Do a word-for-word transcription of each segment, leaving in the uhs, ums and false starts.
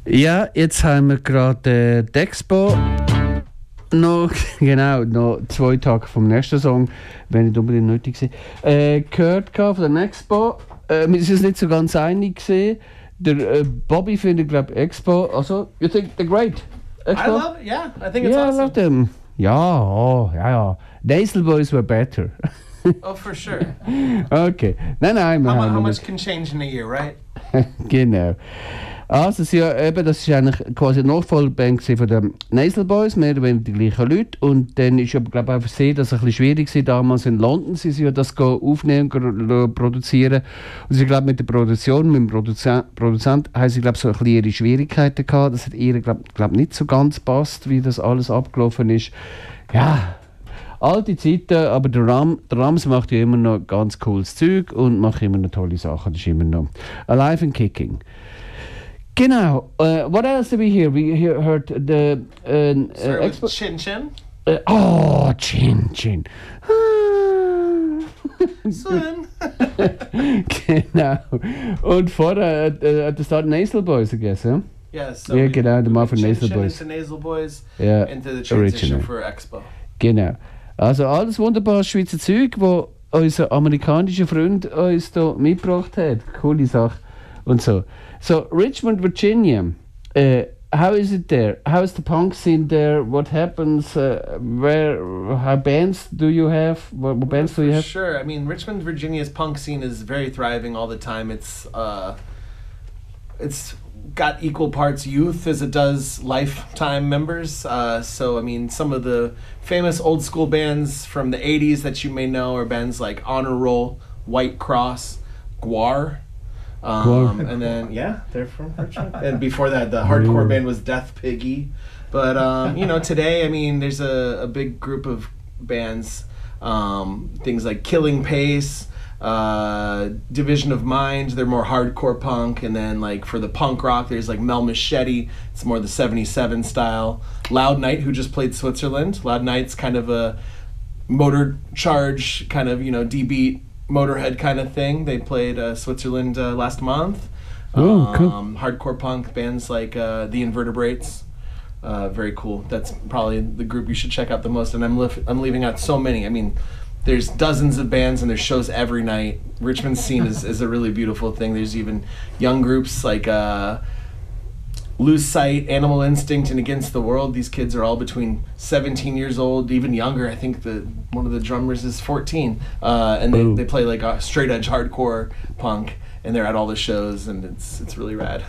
Ja, jetzt haben wir gerade äh, die Expo. Noch, genau, noch zwei Tage vom nächsten Song, wenn nicht unbedingt nötig war, äh, gehört von der Expo. Äh, wir sind uns nicht so ganz einig gesehen. Der äh, Bobby findet, glaube ich, Expo. Also, you think they're great? Expo? I love it, yeah. I think it's yeah, awesome. I love them. Ja, oh, ja, ja. Nasal Boys were better. Oh, for sure. Okay. Nein, nein, wir How, mu- haben how nicht- much can change in a year, right? Genau. Also, sie, eben, das war eigentlich quasi eine Nachfolgeband von den Nasal Boys, mehr oder weniger die gleichen Leute. Und dann ist aber, glaube ich, auch versehen, dass es ein bisschen schwierig war, damals in London, sie ja das aufnehmen und produzieren. Und sie, glaube mit der Produktion, mit dem Produzent, Produzent haben sie, glaube so ein bisschen ihre Schwierigkeiten gehabt. Das hat ihr, glaube glaub, nicht so ganz passt, wie das alles abgelaufen ist. Ja, alte Zeiten, aber der, Ram, der Rams macht ja immer noch ganz cooles Zeug und macht immer noch tolle Sachen. Das ist immer noch alive and kicking. Genau. Uh, what else did we hear? We hear, heard the uh, uh, Start with expo- Chin Chin. uh, oh, Chin Chin. Son. Genau. Und vorher at, uh, at the start Nasal Boys, I guess, huh? Yeah, so Ja, we- genau, der we Mann von Chin Nasal Chin Boys. into Nasal Boys, Ja, into the transition original. for Expo. Genau. Also alles wunderbares Schweizer Zeug, wo unser amerikanischer Freund uns da mitgebracht hat. Coole Sache. Und so. So, Richmond, Virginia. Uh, how is it there? How is the punk scene there? What happens? Uh, where? How bands do you have? What, what bands do you For have? sure. I mean, Richmond, Virginia's punk scene is very thriving all the time. It's uh, it's got equal parts youth as it does lifetime members. Uh, so I mean, some of the famous old school bands from the eighties that you may know are bands like Honor Roll, White Cross, Gwar. Um, Gwar. and then yeah, they're from Richmond. And before that, the hardcore band was Death Piggy. But um, you know, today, I mean, there's a, a big group of bands, um, things like Killing Pace, uh, Division of Mind. They're more hardcore punk, and then like for the punk rock, there's like Mel Machete. It's more the seventy-seven style. Loud Night, who just played Switzerland. Loud Night's kind of a motor charge, kind of you know D beat Motorhead kind of thing. They played uh, Switzerland uh, last month. Oh, cool. Um, hardcore punk bands like uh, the Invertebrates. Uh, very cool. That's probably the group you should check out the most. And I'm lif- I'm leaving out so many. I mean, there's dozens of bands and there's shows every night. Richmond's scene is, is a really beautiful thing. There's even young groups like uh, Lose Sight, Animal Instinct, and Against the World. These kids are all between seventeen years old, even younger. I think the one of the drummers is fourteen, uh, and they, Ooh. they play like a straight edge hardcore punk, and they're at all the shows, and it's it's really rad.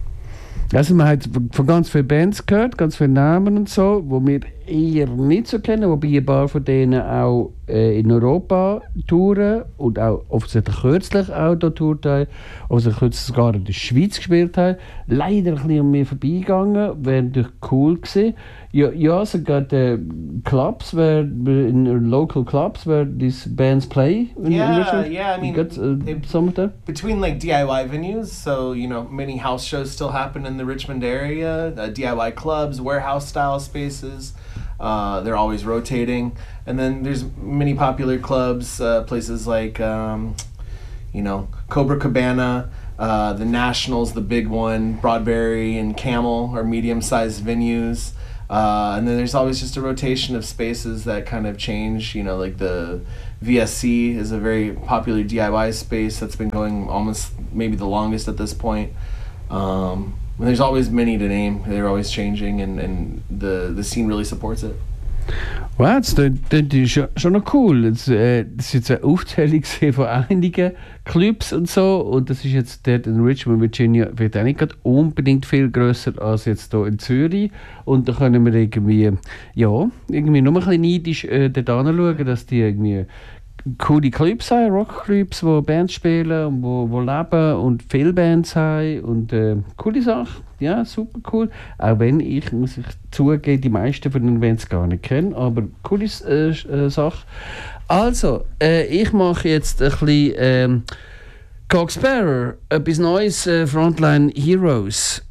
Also man hat von ganz vielen Bands gehört, ganz viele Namen und so, wo wir eher nicht so kennen, wobei ein paar von denen auch äh, in Europa touren und auch offensichtlich kürzlich auch da tourt haben, also kürzlich sogar in der Schweiz gespielt haben. Leider ein bisschen an mir vorbeigegangen, wäre natürlich cool gewesen. Ja, ja sogar die Clubs, where, in local clubs where these bands play in, Yeah, in Richmond. yeah, I mean, You got uh, they- some of them? Between like D I Y venues, so you know many house shows still happen in the Richmond area. Uh, D I Y clubs, warehouse style spaces. Uh, they're always rotating, and then there's many popular clubs, uh, places like um, you know Cobra Cabana, uh, the Nationals, the big one, Broadberry and Camel are medium-sized venues. Uh, and then there's always just a rotation of spaces that kind of change. You know, like the V S C is a very popular D I Y space that's been going almost maybe the longest at this point. Um, and there's always many to name. They're always changing, and, and the, the scene really supports it. Wow, das klingt- klingt schon, schon noch cool. Das, äh, das ist jetzt eine Aufzählung gewesen von einigen Clubs und so. Und das ist jetzt dort in Richmond, Virginia, wird auch nicht gerade unbedingt viel grösser als jetzt hier in Zürich. Und da können wir irgendwie, ja, irgendwie nur ein bisschen neidisch äh, dort anschauen, dass die irgendwie coole Clubs haben, Rockclubs, wo Bands spielen und wo, wo leben und viele Bands haben und äh, coole Sache. Ja, super cool. Auch wenn ich, muss ich zugeben, die meisten von den Bands gar nicht kenne, aber coole äh, äh, Sache. Also, äh, ich mache jetzt ein bisschen ähm, Cock Sparrow, etwas Neues, äh, Frontline Heroes.